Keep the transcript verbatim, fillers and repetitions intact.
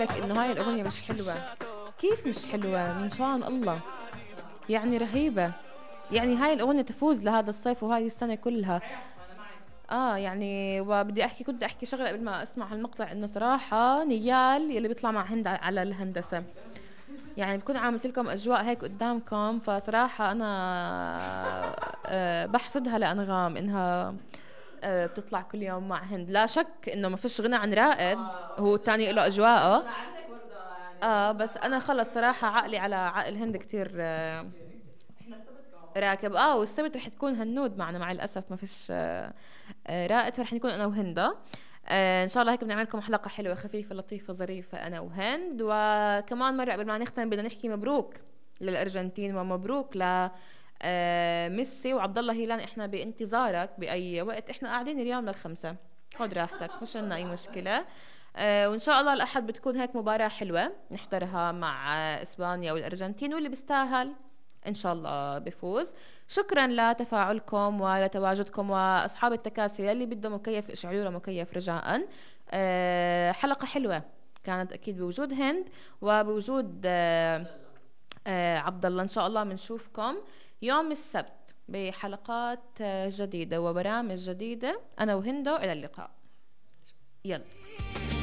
لك انه هاي الاغنيه مش حلوه. كيف مش حلوه؟ من شان الله، يعني رهيبه. يعني هاي الاغنيه تفوز لهذا الصيف وهاي السنه كلها. اه يعني وبدي احكي، كنت احكي شغله قبل ما اسمع هالمقطع، انه صراحه نيال يلي بيطلع مع هند على الهندسه، يعني بكون عاملت لكم اجواء هيك قدامكم، فصراحه انا آه بحسدها لانغام انها آه بتطلع كل يوم مع هند. لا شك انه ما فيش غنى عن رائد، هو الثاني له اجواءه. اه بس انا خلص صراحه عقلي على عقل هند كتير آه راكب. اه والسبت رح تكون هنود معنا، مع الاسف ما فيش آه آه رائد، فرح نكون انا وهندا. آه ان شاء الله هيك بنعمل لكم حلقه حلوه خفيفه لطيفه ظريفه انا وهند. وكمان مره قبل ما نختم بدنا نحكي مبروك للارجنتين، ومبروك ل آه ميسي وعبد الله هيلان. احنا بانتظارك باي وقت، احنا قاعدين اليوم للخمسة، خد راحتك مش عندنا اي مشكله. آه وان شاء الله الاحد بتكون هيك مباراه حلوه نحضرها مع آه اسبانيا والارجنتين، واللي بيستاهل ان شاء الله بفوز. شكرا لتفاعلكم ولتواجدكم، واصحاب التكاسي اللي بدهم مكيف اشعلوا له مكيف رجاء. أه حلقه حلوه كانت اكيد بوجود هند وبوجود أه أه عبد الله. ان شاء الله بنشوفكم يوم السبت بحلقات جديده وبرامج جديده انا وهندو. الى اللقاء، يلا.